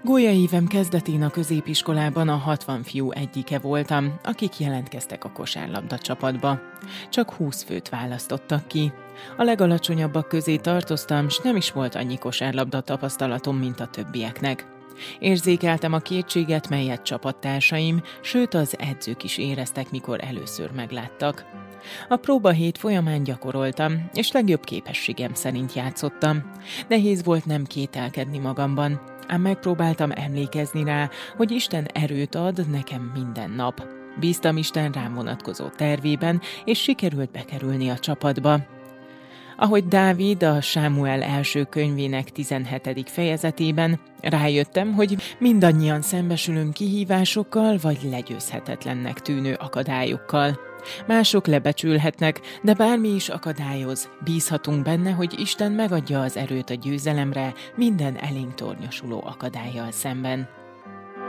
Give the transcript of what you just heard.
Gólyaévem kezdetén a középiskolában a 60 fiú egyike voltam, akik jelentkeztek a kosárlabda csapatba. Csak 20 főt választottak ki. A legalacsonyabbak közé tartoztam, s nem is volt annyi kosárlabda tapasztalatom, mint a többieknek. Érzékeltem a kétséget, melyet csapattársaim, sőt az edzők is éreztek, mikor először megláttak. A próbahét folyamán gyakoroltam, és legjobb képességem szerint játszottam. Nehéz volt nem kételkedni magamban, ám megpróbáltam emlékezni rá, hogy Isten erőt ad nekem minden nap. Bíztam Isten rám vonatkozó tervében, és sikerült bekerülni a csapatba. Ahogy Dávid a Sámuel első könyvének 17. fejezetében, rájöttem, hogy mindannyian szembesülünk kihívásokkal vagy legyőzhetetlennek tűnő akadályokkal. Mások lebecsülhetnek, de bármi is akadályoz, bízhatunk benne, hogy Isten megadja az erőt a győzelemre minden elénk tornyosuló akadállyal szemben.